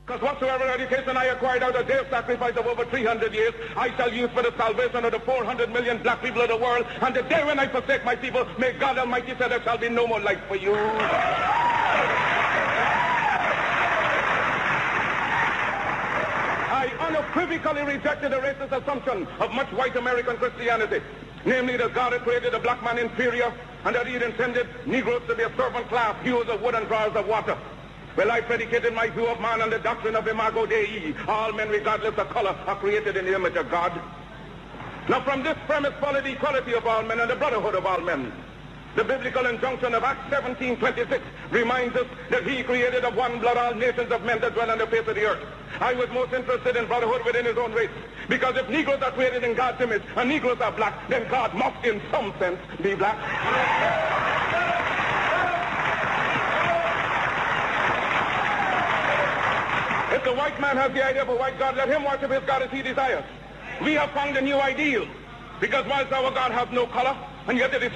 Because whatsoever education I acquired out of their sacrifice of over 300 years, I shall use for the salvation of the 400 million black people of the world. And the day when I forsake my people, may God Almighty say there shall be no more life for you. I unequivocally rejected the racist assumption of much white American Christianity, namely that God had created the black man inferior and that he had intended Negroes to be a servant class, hewers of wood and drawers of water. Well, I predicated my view of man on the doctrine of Imago Dei. All men, regardless of color, are created in the image of God. Now, from this premise followed the equality of all men and the brotherhood of all men. The biblical injunction of Acts 17:26 reminds us that he created of one blood all nations of men that dwell on the face of the earth. I was most interested in brotherhood within his own race, because if Negroes are created in God's image and Negroes are black, then God must, in some sense, be black. If the white man has the idea of a white God, let him worship his God as he desires. We have found a new ideal, because whilst our God has no color, and yet it is